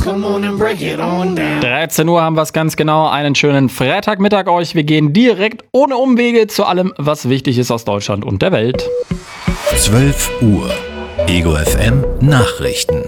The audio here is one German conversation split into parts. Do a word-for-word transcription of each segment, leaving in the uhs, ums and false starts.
Come on and break it on down. dreizehn Uhr haben wir es ganz genau. Einen schönen Freitagmittag euch. Wir gehen direkt ohne Umwege zu allem, was wichtig ist aus Deutschland und der Welt. zwölf Uhr. Ego F M Nachrichten.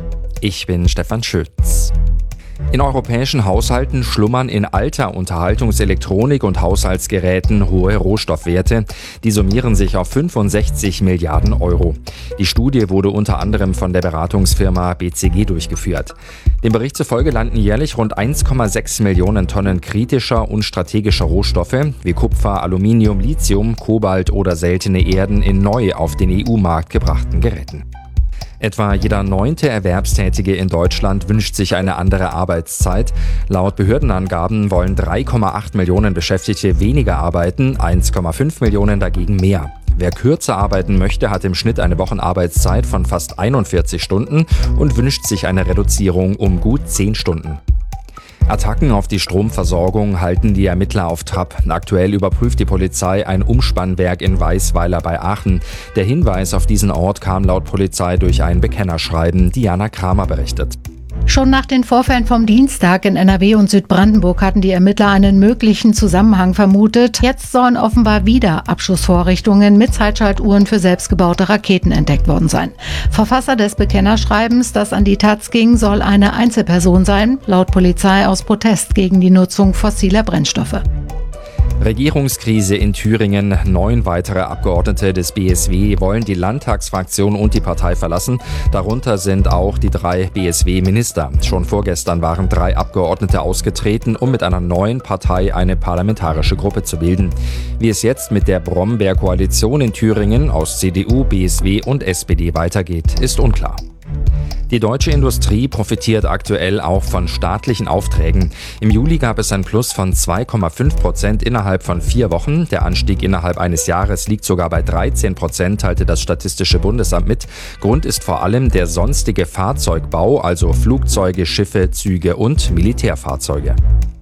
Ich bin Stefan Schütz. In europäischen Haushalten schlummern in alter Unterhaltungselektronik und Haushaltsgeräten hohe Rohstoffwerte. Die summieren sich auf fünfundsechzig Milliarden Euro. Die Studie wurde unter anderem von der Beratungsfirma B C G durchgeführt. Dem Bericht zufolge landen jährlich rund eins Komma sechs Millionen Tonnen kritischer und strategischer Rohstoffe wie Kupfer, Aluminium, Lithium, Kobalt oder seltene Erden in neu auf den E U-Markt gebrachten Geräten. Etwa jeder neunte Erwerbstätige in Deutschland wünscht sich eine andere Arbeitszeit. Laut Behördenangaben wollen drei Komma acht Millionen Beschäftigte weniger arbeiten, eins Komma fünf Millionen dagegen mehr. Wer kürzer arbeiten möchte, hat im Schnitt eine Wochenarbeitszeit von fast einundvierzig Stunden und wünscht sich eine Reduzierung um gut zehn Stunden. Attacken auf die Stromversorgung halten die Ermittler auf Trab. Aktuell überprüft die Polizei ein Umspannwerk in Weißweiler bei Aachen. Der Hinweis auf diesen Ort kam laut Polizei durch ein Bekennerschreiben. Diana Kramer berichtet. Schon nach den Vorfällen vom Dienstag in N R W und Südbrandenburg hatten die Ermittler einen möglichen Zusammenhang vermutet. Jetzt sollen offenbar wieder Abschussvorrichtungen mit Zeitschaltuhren für selbstgebaute Raketen entdeckt worden sein. Verfasser des Bekennerschreibens, das an die Taz ging, soll eine Einzelperson sein, laut Polizei aus Protest gegen die Nutzung fossiler Brennstoffe. Regierungskrise in Thüringen. Neun weitere Abgeordnete des B S W wollen die Landtagsfraktion und die Partei verlassen. Darunter sind auch die drei B S W-Minister. Schon vorgestern waren drei Abgeordnete ausgetreten, um mit einer neuen Partei eine parlamentarische Gruppe zu bilden. Wie es jetzt mit der Brombeer-Koalition in Thüringen aus C D U, B S W und S P D weitergeht, ist unklar. Die deutsche Industrie profitiert aktuell auch von staatlichen Aufträgen. Im Juli gab es ein Plus von zwei Komma fünf Prozent innerhalb von vier Wochen. Der Anstieg innerhalb eines Jahres liegt sogar bei dreizehn Prozent, teilte das Statistische Bundesamt mit. Grund ist vor allem der sonstige Fahrzeugbau, also Flugzeuge, Schiffe, Züge und Militärfahrzeuge.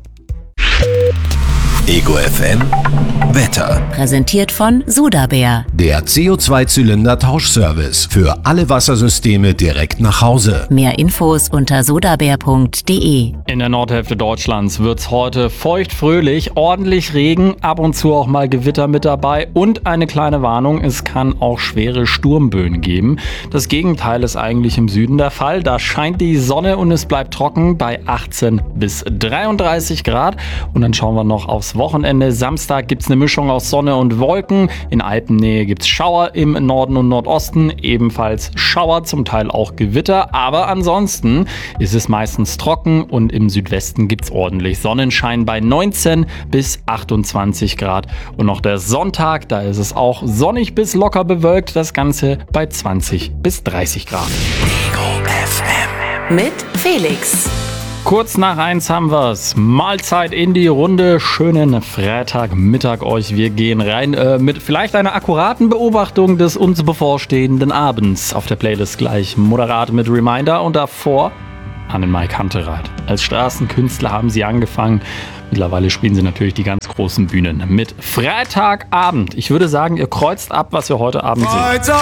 Ego F M Wetter. Präsentiert von Sudabär. Der C O zwei Zylinder Tauschservice für alle Wassersysteme direkt nach Hause. Mehr Infos unter sudabär punkt de. In der Nordhälfte Deutschlands wird's heute feucht fröhlich, ordentlich Regen, ab und zu auch mal Gewitter mit dabei und eine kleine Warnung, es kann auch schwere Sturmböen geben. Das Gegenteil ist eigentlich im Süden der Fall. Da scheint die Sonne und es bleibt trocken bei achtzehn bis dreiunddreißig Grad. Und dann schauen wir noch aufs Wochenende. Samstag gibt's eine Mischung aus Sonne und Wolken. In Alpennähe gibt's Schauer im Norden und Nordosten. Ebenfalls Schauer, zum Teil auch Gewitter. Aber ansonsten ist es meistens trocken und im Südwesten gibt's ordentlich Sonnenschein bei neunzehn bis achtundzwanzig Grad. Und noch der Sonntag, da ist es auch sonnig bis locker bewölkt. Das Ganze bei zwanzig bis dreißig Grad. Ego F M. Mit Felix. Kurz nach eins haben wir's. Mahlzeit in die Runde. Schönen Freitagmittag euch. Wir gehen rein äh, mit vielleicht einer akkuraten Beobachtung des uns bevorstehenden Abends. Auf der Playlist gleich moderat mit Reminder und davor Annemarie Kantereit. Als Straßenkünstler haben sie angefangen. Mittlerweile spielen sie natürlich die ganz großen Bühnen mit Freitagabend. Ich würde sagen, ihr kreuzt ab, was wir heute Abend sehen.